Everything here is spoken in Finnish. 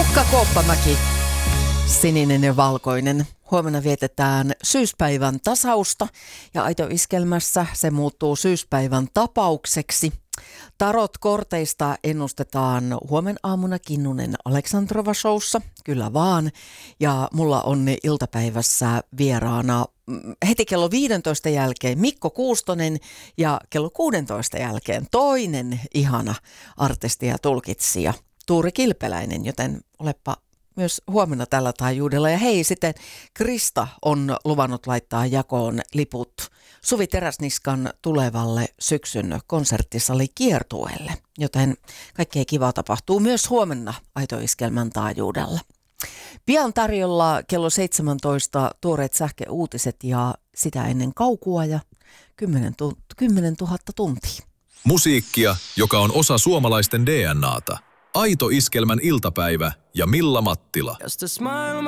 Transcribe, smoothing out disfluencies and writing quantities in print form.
Jukka Kooppamäki, sininen ja valkoinen. Huomenna vietetään syyspäivän tasausta ja Aito-iskelmässä se muuttuu syyspäivän tapaukseksi. Tarot-korteista ennustetaan huomen aamuna Kinnunen Aleksandrova showssa, kyllä vaan. Ja mulla on iltapäivässä vieraana heti kello 15 jälkeen Mikko Kuustonen ja kello 16 jälkeen toinen ihana artisti ja tulkitsija Tuuri Kilpeläinen, joten olepa myös huomenna tällä taajuudella. Ja hei, sitten Krista on luvannut laittaa jakoon liput Suvi Teräsniskan tulevalle syksyn konserttisali kiertueelle, joten kaikkea kivaa tapahtuu myös huomenna Aito-iskelmän taajuudella. Pian tarjolla kello 17 tuoreet sähköuutiset ja sitä ennen kaukua ja 10 000 tuntia. Musiikkia, joka on osa suomalaisten DNAta. Aito-iskelmän iltapäivä ja Milla Mattila.